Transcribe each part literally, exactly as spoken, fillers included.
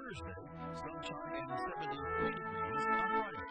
Thursday, sunshine and seventy-three degrees on Friday.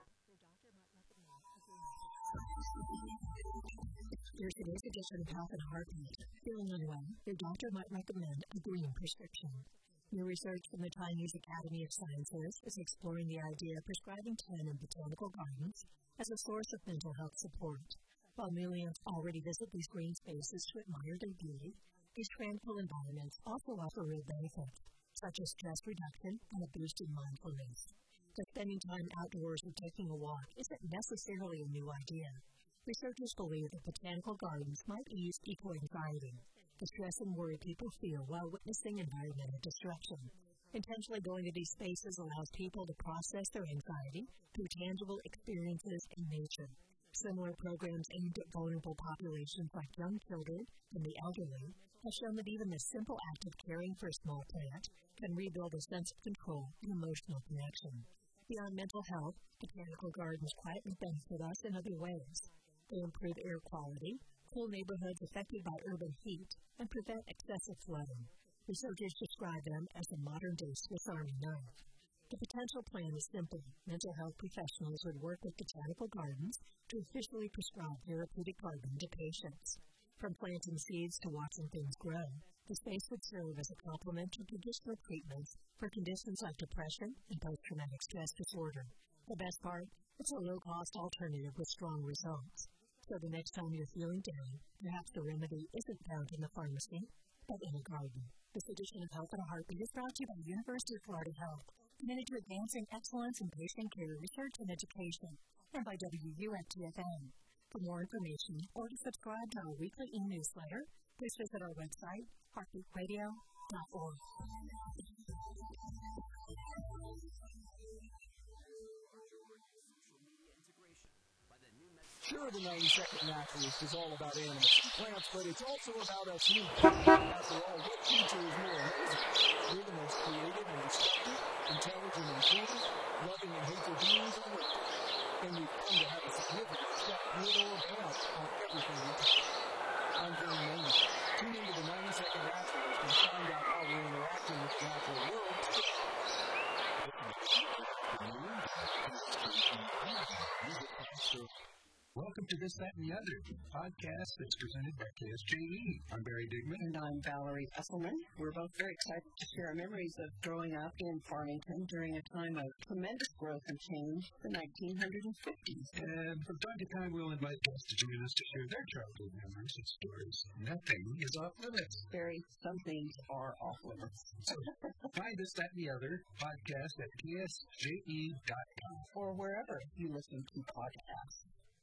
Here's today's edition of Health and Heartbeat. Feeling unwell? Your doctor might recommend a green prescription. New research from the Chinese Academy of Sciences is exploring the idea of prescribing tannin botanical gardens as a source of mental health support. While millions already visit these green spaces to admire their beauty, these tranquil environments also offer real benefits, such as stress reduction and a boost in mindfulness. That spending time outdoors or taking a walk isn't necessarily a new idea. Researchers believe that botanical gardens might ease eco-anxiety, the stress and worry people feel while witnessing environmental destruction. Intentionally going to these spaces allows people to process their anxiety through tangible experiences in nature. Similar programs aimed at vulnerable populations like young children and the elderly have shown that even the simple act of caring for a small plant can rebuild a sense of control and emotional connection. Beyond mental health, botanical gardens quietly benefit us in other ways. They improve air quality, cool neighborhoods affected by urban heat, and prevent excessive flooding. Researchers describe them as a modern-day Swiss Army knife. The potential plan is simple. Mental health professionals would work with botanical gardens to officially prescribe therapeutic gardening to patients. From planting seeds to watching things grow, the space would serve as a complement to traditional treatments for conditions like depression and post-traumatic stress disorder. The best part? It's a low-cost alternative with strong results. So the next time you're feeling down, perhaps the remedy isn't found in the pharmacy, but in a garden. This edition of Health and a Heartbeat is brought to you by the University of Florida Health, committed to advancing excellence in patient care, research, and education, and by W U F T F M. For more information or to subscribe to our weekly e-newsletter, please visit our website, heartbeat radio dot org. Sure, the ninety-second Naturalist is all about animals and plants, but it's also about us humans. After all, what creature is more amazing? We're the most creative and instructive, intelligent and creative, loving and hateful beings on earth. And we've come to have a significant effect, good or bad, on everything we do. I'm Vern Maney. Tune into the ninety-second Naturalist and find out how we're interacting with the natural world. Welcome to This, That, and the Other, podcast that's presented by K S J E. I'm Barry Digman. And I'm Valerie Esselman. We're both very excited to share our memories of growing up in Farmington during a time of tremendous growth and change, the nineteen fifties. And from time to time, we'll invite guests to join us to share their childhood memories and stories. Nothing is off limits. Barry, some things are off limits. So find This, That, and the Other podcast at K S J E dot com. Or wherever you listen to podcasts.